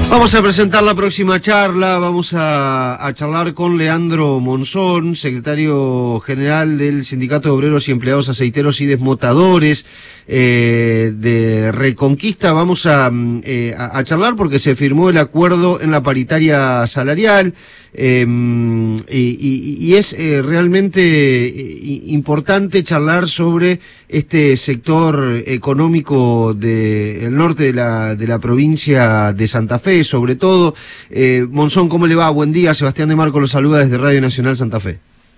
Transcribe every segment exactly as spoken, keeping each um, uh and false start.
Vamos a presentar la próxima charla, vamos a, a charlar con Leandro Monzón, secretario general del Sindicato de Obreros y Empleados Aceiteros y Desmotadores eh, de Reconquista. Vamos a, eh, a, a charlar porque se firmó el acuerdo en la paritaria salarial eh, y, y, y es eh, realmente importante charlar sobre este sector económico del norte de la, de la provincia de Santa Fe, sobre todo. Eh, Monzón, ¿cómo le va? Buen día. Sebastián de Marco lo saluda desde Radio Nacional Santa Fe.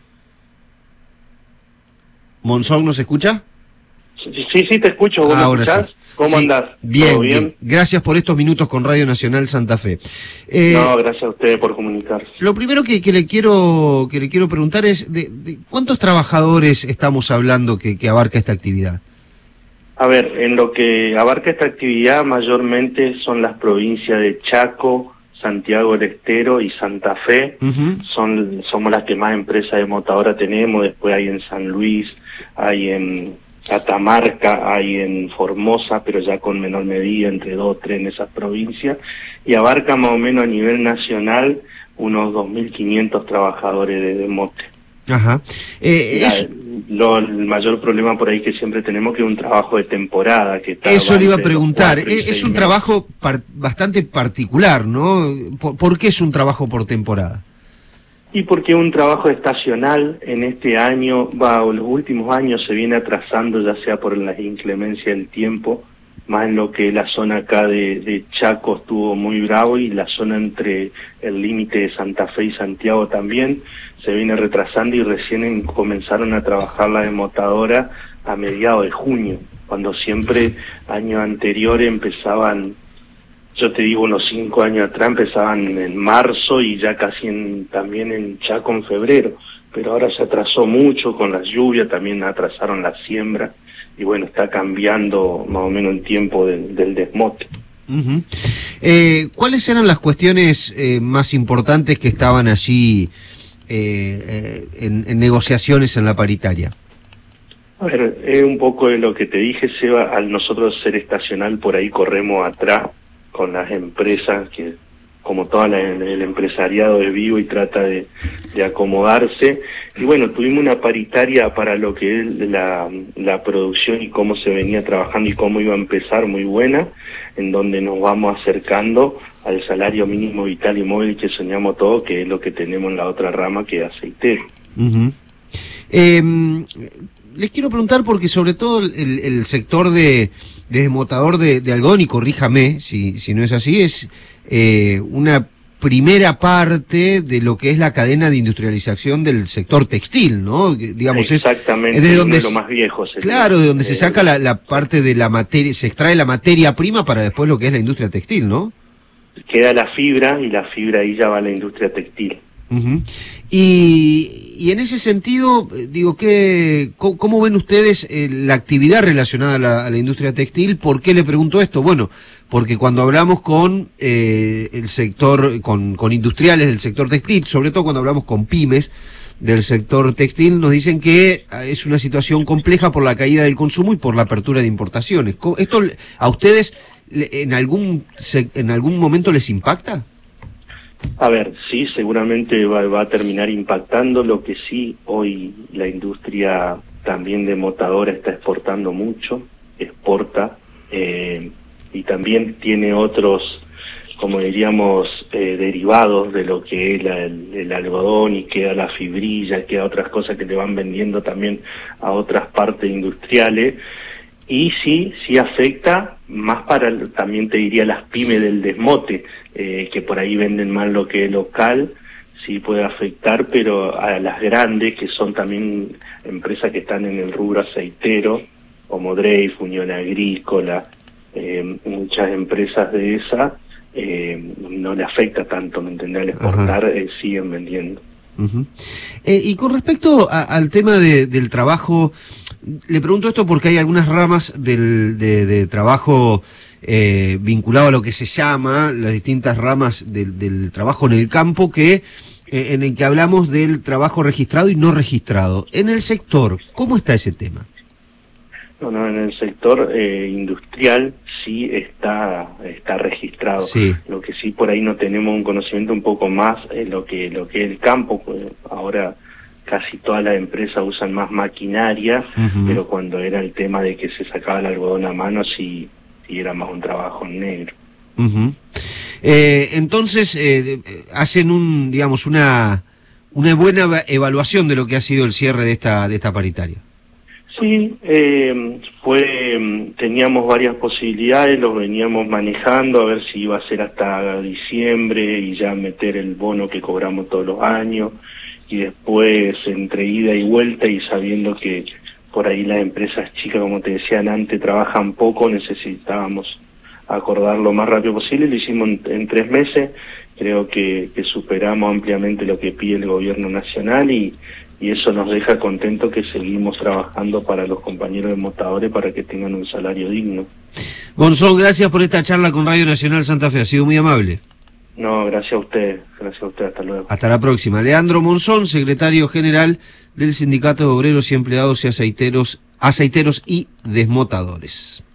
¿Monzón nos escucha? Sí, sí, te escucho. ¿Vos Ahora me escuchás? Sí. ¿Cómo sí. andás? Bien, ¿Todo bien? bien. Gracias por estos minutos con Radio Nacional Santa Fe. Eh, no, gracias a ustedes por comunicarse. Lo primero que, que le quiero que le quiero preguntar es de, de ¿cuántos trabajadores estamos hablando que, que abarca esta actividad? A ver, en lo que abarca esta actividad mayormente son las provincias de Chaco, Santiago del Estero y Santa Fe. Uh-huh. Son somos las que más empresas de motadora tenemos. Después hay en San Luis, hay en Catamarca, hay en Formosa, pero ya con menor medida, entre dos o tres en esas provincias, y abarca más o menos a nivel nacional unos dos mil quinientos trabajadores de, de mote. Ajá. Eh, La, es... lo, el mayor problema por ahí que siempre tenemos que es un trabajo de temporada. Que Eso le iba a preguntar, es, es un meses. trabajo par, bastante particular, ¿no? ¿Por, ¿Por qué es un trabajo por temporada? Y porque un trabajo estacional en este año, va, o los últimos años se viene atrasando, ya sea por la inclemencia del tiempo, más en lo que la zona acá de, de Chaco estuvo muy bravo, y la zona entre el límite de Santa Fe y Santiago también se viene retrasando, y recién en, comenzaron a trabajar la desmotadora a mediados de junio, cuando siempre años anteriores empezaban, yo te digo unos cinco años atrás, empezaban en marzo y ya casi en, también en Chaco en febrero, pero ahora se atrasó mucho con las lluvias, también atrasaron la siembra, y bueno, está cambiando más o menos el tiempo del, del desmote. Uh-huh. eh, ¿Cuáles eran las cuestiones eh, más importantes que estaban allí eh, eh, en, en negociaciones en la paritaria? A ver, es un poco de lo que te dije, Seba. Al nosotros ser estacional, por ahí corremos atrás con las empresas, que como todo la, el empresariado es vivo y trata de, de acomodarse. Y bueno, tuvimos una paritaria para lo que es la, la producción y cómo se venía trabajando y cómo iba a empezar, muy buena, en donde nos vamos acercando al salario mínimo vital y móvil que soñamos todos, que es lo que tenemos en la otra rama, que es aceitero. Uh-huh. eh, les quiero preguntar porque sobre todo el, el sector de, de desmotador de, de algodón, y corríjame si, si no es así, es eh, una primera parte de lo que es la cadena de industrialización del sector textil, ¿no? Digamos, exactamente, es, es de donde es lo más viejo. Claro, de donde eh, se saca la, la parte de la materia, se extrae la materia prima para después lo que es la industria textil, ¿no? Queda la fibra, y la fibra ahí ya va a la industria textil. Uh-huh. Y, y en ese sentido, digo, ¿qué, cómo, cómo ven ustedes eh, la actividad relacionada a la, a la industria textil? ¿Por qué le pregunto esto? Bueno, porque cuando hablamos con eh, el sector, con, con industriales del sector textil, sobre todo cuando hablamos con pymes del sector textil, nos dicen que es una situación compleja por la caída del consumo y por la apertura de importaciones. ¿Esto a ustedes en algún, en algún momento les impacta? A ver, sí, seguramente va, va a terminar impactando. Lo que sí, hoy la industria también de motadora está exportando mucho, exporta, eh, y también tiene otros, como diríamos, eh, derivados de lo que es la, el, el algodón, y queda la fibrilla, queda otras cosas que le van vendiendo también a otras partes industriales. Y sí, sí afecta más para, también te diría, las pymes del desmote, eh, que por ahí venden más lo que es local, sí puede afectar, pero a las grandes, que son también empresas que están en el rubro aceitero, como Dreyf, Unión Agrícola, eh, muchas empresas de esa, eh, no le afecta tanto, ¿me entendés? Al exportar, eh, siguen vendiendo. Uh-huh. Eh, y con respecto a, al tema de, del trabajo, le pregunto esto porque hay algunas ramas del de, de trabajo eh, vinculado a lo que se llama las distintas ramas del, del trabajo en el campo, que eh, en el que hablamos del trabajo registrado y no registrado. En el sector, ¿cómo está ese tema? No, no, en el sector eh, industrial sí está está registrado. Sí. Lo que sí por ahí no tenemos un conocimiento un poco más es lo que lo que es el campo. Pues ahora casi todas las empresas usan más maquinaria, uh-huh. pero cuando era el tema de que se sacaba el algodón a mano sí, sí era más un trabajo en negro. Uh-huh. Eh, entonces eh, hacen un digamos una una buena evaluación de lo que ha sido el cierre de esta de esta paritaria. Sí, eh, fue, teníamos varias posibilidades, los veníamos manejando a ver si iba a ser hasta diciembre y ya meter el bono que cobramos todos los años, y después entre ida y vuelta y sabiendo que por ahí las empresas chicas, como te decían antes, trabajan poco, necesitábamos acordar lo más rápido posible, lo hicimos en, en tres meses, creo que, que superamos ampliamente lo que pide el gobierno nacional y y eso nos deja contentos que seguimos trabajando para los compañeros demotadores para que tengan un salario digno. Monzón, gracias por esta charla con Radio Nacional Santa Fe, ha sido muy amable. No, gracias a usted, gracias a usted, hasta luego. Hasta la próxima. Leandro Monzón, secretario general del Sindicato de Obreros y Empleados y Aceiteros, Aceiteros y Desmotadores.